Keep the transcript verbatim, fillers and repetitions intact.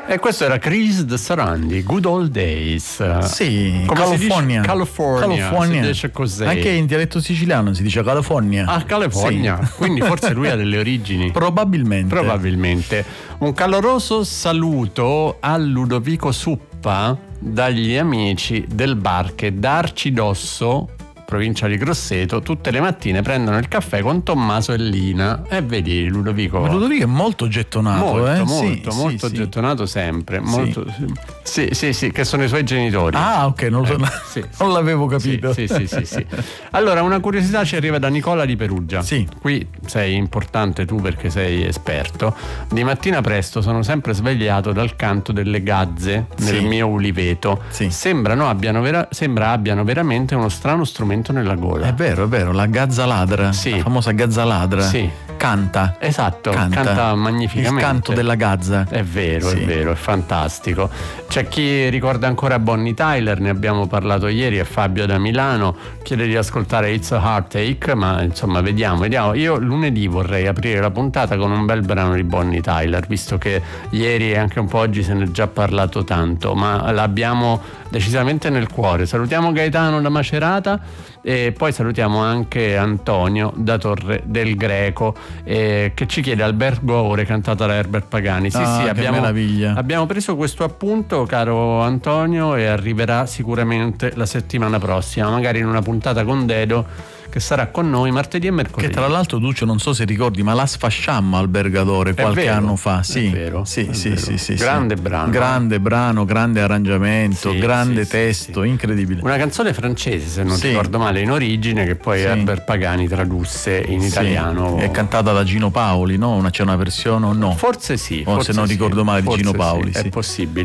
E questo era Chris de Sarandi, Good Old Days. Sì, come California. California. California. Si dice così. Anche in dialetto siciliano si dice California. Ah, California. Sì. Quindi forse lui ha delle origini. Probabilmente. Probabilmente. Un caloroso saluto a Ludovico Suppa dagli amici del bar che da Arcidosso, provincia di Grosseto, tutte le mattine prendono il caffè con Tommaso e Lina. E vedi Ludovico. Ma Ludovico è molto gettonato, molto, eh? molto, sì, molto sì, gettonato sempre. Sì. Molto, sì, sì, sì, che sono i suoi genitori. Ah, ok, non, lo, eh, sì, non l'avevo capito. Sì, sì, sì, sì, sì. Allora, una curiosità ci arriva da Nicola di Perugia. Sì. Qui sei importante tu perché sei esperto. Di mattina presto sono sempre svegliato dal canto delle gazze nel Sì. mio uliveto. Sì. Sembrano abbiano vera- sembra abbiano veramente uno strano strumento nella gola. È vero, è vero, la gazza ladra, Sì. la famosa gazza ladra. Sì. Canta. Esatto, Canta. canta magnificamente. Il canto della gazza. È vero, Sì. è vero, è fantastico. C'è chi ricorda ancora Bonnie Tyler, ne abbiamo parlato ieri, è Fabio da Milano, chiede di ascoltare It's a Heartache, ma insomma vediamo, vediamo. Io lunedì vorrei aprire la puntata con un bel brano di Bonnie Tyler, visto che ieri e anche un po' oggi se ne è già parlato tanto, ma l'abbiamo decisamente nel cuore. Salutiamo Gaetano da Macerata e poi salutiamo anche Antonio da Torre del Greco, eh, che ci chiede Albergo Ore cantata da Herbert Pagani. Sì, Ah, sì, che abbiamo, meraviglia. abbiamo preso questo appunto, caro Antonio, e arriverà sicuramente la settimana prossima, magari in una puntata con Dedo che sarà con noi martedì e mercoledì. Che tra l'altro, Duccio, non so se ricordi, ma la sfasciammo al Bergadore qualche vero, anno fa. Sì, è vero, sì, è sì, vero. sì, sì, Grande sì. brano. Grande brano, grande arrangiamento, Sì, grande sì, testo, sì, sì. incredibile. Una canzone francese, se non Sì. ricordo male, in origine, che poi Sì. Herbert Pagani tradusse in Sì. italiano. È cantata da Gino Paoli, no? C'è una versione o no? Forse sì. O forse se non sì, ricordo male di forse Gino sì, Paoli, è sì. possibile.